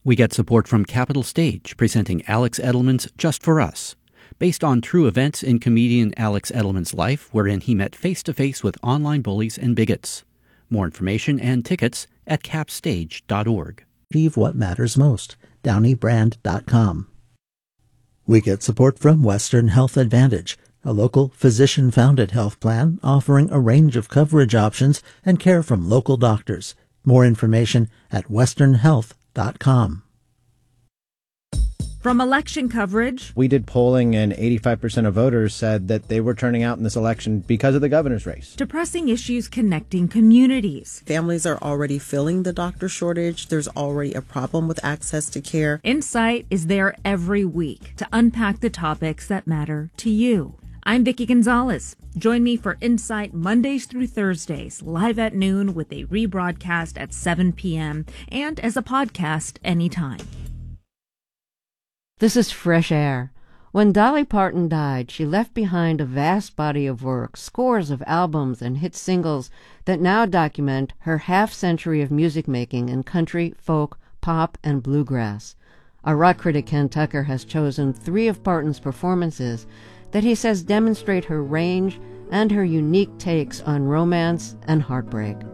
We get support from Capital Stage, presenting Alex Edelman's Just for Us, based on true events in comedian Alex Edelman's life, wherein he met face-to-face with online bullies and bigots. More information and tickets at capstage.org. Achieve what matters most. DowneyBrand.com. We get support from Western Health Advantage, a local physician-founded health plan offering a range of coverage options and care from local doctors. More information at westernhealth.com. From election coverage, we did polling and 85% of voters said that they were turning out in this election because of the governor's race. to pressing issues connecting communities. Families are already feeling the doctor shortage. There's already a problem with access to care. Insight is there every week to unpack the topics that matter to you. I'm Vicki Gonzalez. Join me for Insight Mondays through Thursdays, live at noon with a rebroadcast at 7 p.m. and as a podcast anytime. This is Fresh Air. When Dolly Parton died, she left behind a vast body of work, scores of albums and hit singles that now document her half-century of music making in country, folk, pop, and bluegrass. Our rock critic Ken Tucker has chosen 3 of Parton's performances that he says demonstrate her range and her unique takes on romance and heartbreak.